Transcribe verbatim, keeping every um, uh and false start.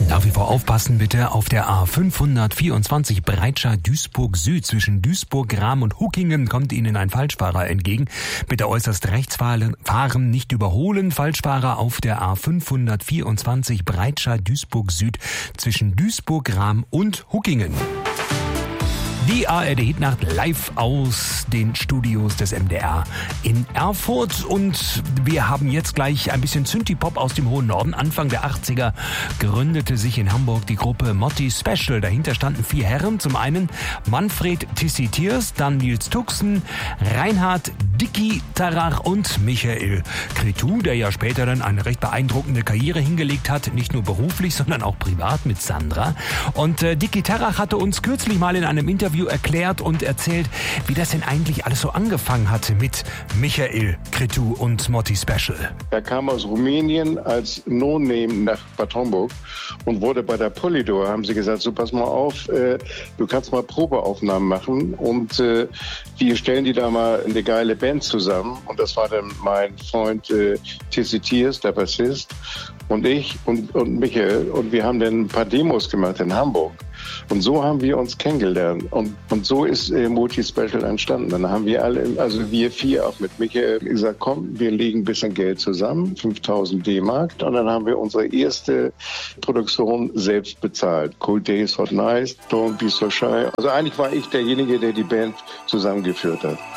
Nach wie vor aufpassen bitte auf der A fünfhundertvierundzwanzig Breitscheid-Duisburg Süd. Zwischen Duisburg, Gram und Huckingen kommt Ihnen ein Falschfahrer entgegen. Bitte äußerst rechts fahren, nicht überholen. Falschfahrer auf der A fünfhundertvierundzwanzig Breitscheid-Duisburg Süd zwischen Duisburg, Gram und Huckingen. Die A R D-Hitnacht live aus den Studios des M D R in Erfurt. Und wir haben jetzt gleich ein bisschen Synthie-Pop aus dem hohen Norden. Anfang der achtziger gründete sich in Hamburg die Gruppe Motti Special. Dahinter standen vier Herren. Zum einen Manfred Tissi Tiers, dann Nils Tuxen, Reinhard Dicky Tarrach und Michael Cretu, der ja später dann eine recht beeindruckende Karriere hingelegt hat. Nicht nur beruflich, sondern auch privat mit Sandra. Und äh, Dicky Tarrach hatte uns kürzlich mal in einem Interview erklärt und erzählt, wie das denn eigentlich alles so angefangen hatte mit Michael Cretu und Motti Special. Er kam aus Rumänien als No-Name nach Bad Homburg und wurde bei der Polydor, haben sie gesagt, so pass mal auf, äh, du kannst mal Probeaufnahmen machen und äh, wir stellen die da mal eine geile Band zusammen. Und das war dann mein Freund äh, Tissi Tiers, der Bassist, und ich und, und Michael. Und wir haben dann ein paar Demos gemacht in Hamburg. Und so haben wir uns kennengelernt. Und, und so ist äh, Motti Special entstanden. Dann haben wir alle, also wir vier auch mit Michael, gesagt, komm, wir legen ein bisschen Geld zusammen, fünftausend D-Mark. Und dann haben wir unsere erste Produktion selbst bezahlt. Cold Days, Hot Nights, Don't Be So Shy. Also eigentlich war ich derjenige, der die Band zusammengeführt hat.